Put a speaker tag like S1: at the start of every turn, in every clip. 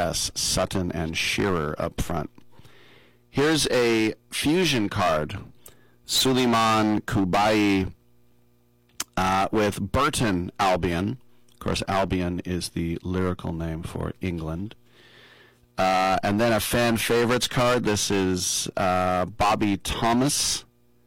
S1: S. Sutton and Shearer up front. Here's a fusion card. Suleiman Kubai with Burton Albion. Of course, Albion is the lyrical name for England. And then a fan favorites card. This is Bobby Thomas.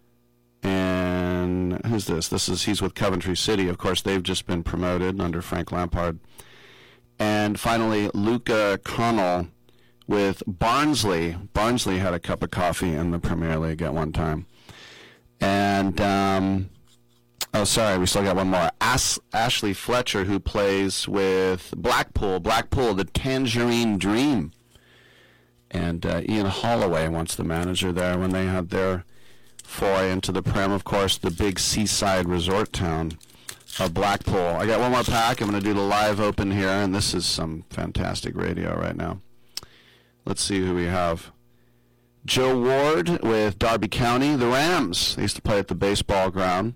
S1: And who's this? He's with Coventry City. Of course, they've just been promoted under Frank Lampard. And finally, Luca Connell with Barnsley. Barnsley had a cup of coffee in the Premier League at one time. And, we still got one more. Ashley Fletcher, who plays with Blackpool. Blackpool, the Tangerine Dream. And Ian Holloway once the manager there when they had their foray into the Prem. Of course, the big seaside resort town of Blackpool. I got one more pack. I'm going to do the live open here, and this is some fantastic radio right now. Let's see who we have. Joe Ward with Derby County, the Rams. They used to play at the baseball ground.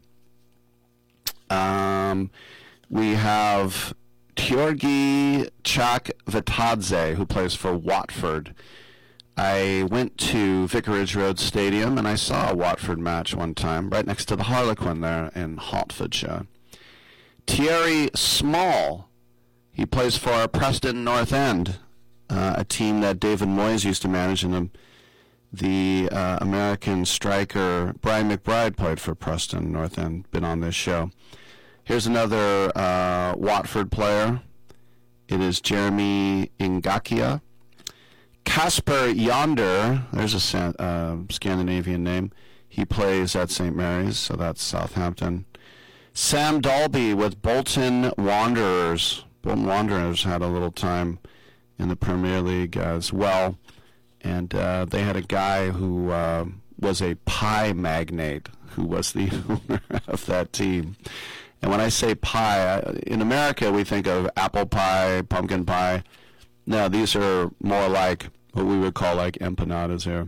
S1: We have Georgi Chakvetadze, who plays for Watford. I went to Vicarage Road Stadium, and I saw a Watford match one time, right next to the Harlequin there in Hertfordshire. Thierry Small, he plays for Preston North End, a team that David Moyes used to manage, and the American striker Brian McBride played for Preston North End, been on this show. Here's another Watford player. It is Jeremy Ngakia. Casper Yonder, there's a Scandinavian name. He plays at St. Mary's, so that's Southampton. Sam Dalby with Bolton Wanderers. Bolton Wanderers had a little time in the Premier League as well. And they had a guy who was a pie magnate who was the owner of that team. And when I say pie, in America we think of apple pie, pumpkin pie. No, these are more like what we would call like empanadas here.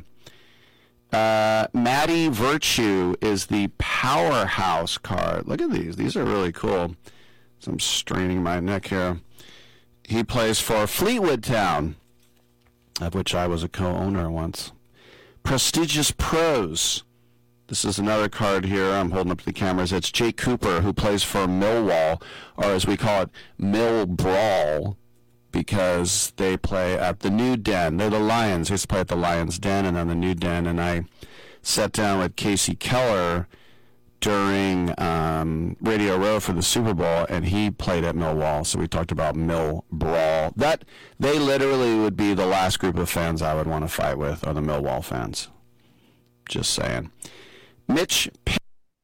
S1: Matty Virtue is the powerhouse card. Look at these. These are really cool. So I'm straining my neck here. He plays for Fleetwood Town, of which I was a co-owner once. Prestigious Pros. This is another card here. I'm holding up to the cameras. It's Jake Cooper, who plays for Millwall, or as we call it, Mill Brawl, because they play at the New Den. They're the Lions. They used to play at the Lions Den and then the New Den. And I sat down with Casey Keller during Radio Row for the Super Bowl, and he played at Millwall. So we talked about Mill Brawl. That they literally would be the last group of fans I would want to fight with, are the Millwall fans. Just saying. Mitch